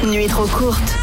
Nuit trop courte.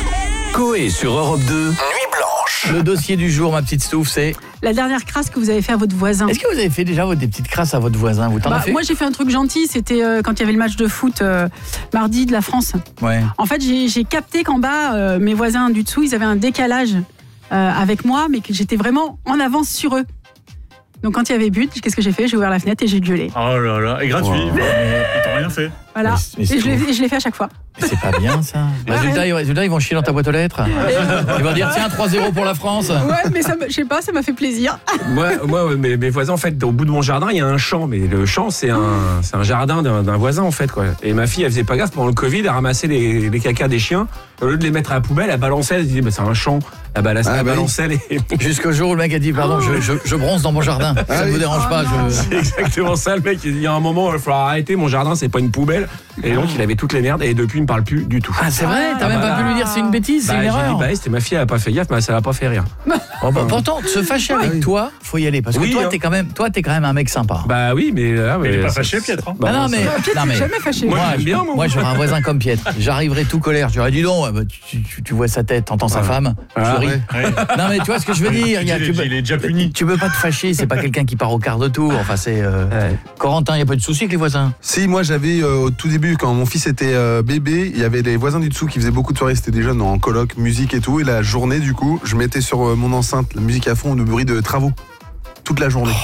Coé sur Europe 2, Nuit blanche. Le dossier du jour, ma petite Stouff, c'est... La dernière crasse que vous avez fait à votre voisin. Est-ce que vous avez fait déjà des petites crasses à votre voisin? Vous t'en avez fait? Moi, j'ai fait un truc gentil. C'était quand il y avait le match de foot mardi de la France. Ouais. En fait, j'ai capté qu'en bas, mes voisins du dessous, ils avaient un décalage avec moi, mais que j'étais vraiment en avance sur eux. Donc quand il y avait but, qu'est-ce que j'ai fait? J'ai ouvert la fenêtre et j'ai gueulé. Oh là là, et gratuit. Wow. Ils t'ont rien fait. Voilà. Mais Et c'est je l'ai fait à chaque fois. Mais c'est pas bien, ça. Résultat, ils vont chier dans ta boîte aux lettres. Ils vont dire, tiens, 3-0 pour la France. Ouais, mais je sais pas, ça m'a fait plaisir. Moi, mes voisins, en fait, au bout de mon jardin, il y a un champ. Mais le champ, c'est un jardin d'un voisin, en fait, quoi. Et ma fille, elle faisait pas gaffe pendant le Covid, elle ramassait les cacas des chiens. Au lieu de les mettre à la poubelle, elle balançait, elle disait, c'est un champ. Elle balançait les... Jusqu'au jour où le mec a dit, pardon, je bronze dans mon jardin. Ça ne vous dérange pas. C'est exactement ça, le mec. Il y a un moment, il va falloir arrêter, mon jardin, c'est pas une poubelle. Et donc, il avait toutes les merdes. Et depuis, il me parle plus du tout. Ah, c'est vrai? T'as même pas pu lui dire c'est une bêtise, c'est une erreur? J'ai dit, c'était ma fille, elle a pas fait gaffe, mais ça l'a pas fait rire. Pourtant, se fâcher avec toi, faut y aller. Parce que toi, t'es quand même un mec sympa. Bah oui, mais... Mais il est pas fâché, Pietre. Hein. Non, mais... Pietre, jamais fâché. Moi, j'aurais un voisin comme Pietre. J'arriverais tout colère. Je lui aurais dit non, tu vois sa tête, t'entends sa femme. Tu ris. Ouais. Non, mais tu vois ce que je veux dire. Il est déjà puni. Tu peux pas te fâcher, c'est pas quelqu'un qui part au quart de tour. Enfin, c'est... Corentin, il n'y a pas de souci avec les voisins? Si, moi j'avais au tout début, quand mon fils était bébé, il y avait des voisins du dessous qui faisaient beaucoup de soirées, c'était des jeunes en coloc, musique et tout. Et la journée, du coup, je mettais sur mon enceinte la musique à fond, le bruit de travaux. Toute la journée.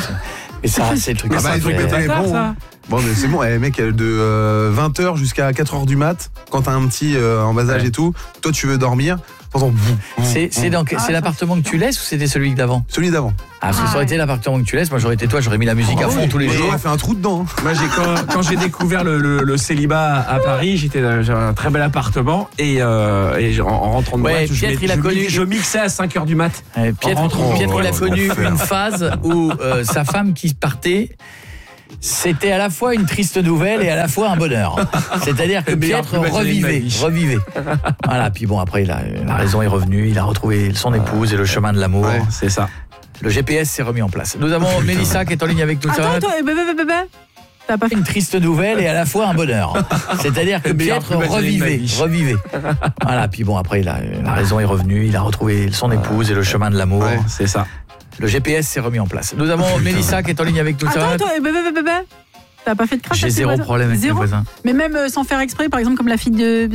Et ça, c'est le truc que ça les trucs pétés, Bâtard, bon, ça. Bon, mais c'est bon, mec, de 20h jusqu'à 4h du mat, quand t'as un petit en bas âge et tout, toi tu veux dormir, t'entends... C'est l'appartement que tu laisses ou c'était celui d'avant? Celui d'avant. Ah, parce que ça aurait été l'appartement que tu laisses, moi j'aurais été toi, j'aurais mis la musique à fond tous les jours. J'aurais fait un trou dedans. Moi, quand j'ai découvert le célibat à Paris, j'avais un très bel appartement et en rentrant de boîte, je mixais à 5h du mat. Pietre, il a connu une phase où sa femme qui partait, c'était à la fois une triste nouvelle et à la fois un bonheur. C'est-à-dire que Pietre revivait. Voilà, puis bon, après, la raison est revenue, il a retrouvé son épouse et le chemin de l'amour. Ouais, c'est ça. Le GPS s'est remis en place. Nous avons Mélissa qui est en ligne avec nous. Attends, t'as pas fait une triste nouvelle et à la fois un bonheur. C'est-à-dire que Pietre revivait. Voilà, puis bon, après, la raison est revenue, il a retrouvé son épouse et le chemin de l'amour. Ouais, c'est ça. Le GPS s'est remis en place. Nous avons Mélissa qui est en ligne avec nous. Attends, t'as pas fait de crasse? J'ai zéro problème avec mes voisins. Mais même sans faire exprès, par exemple, comme la fille de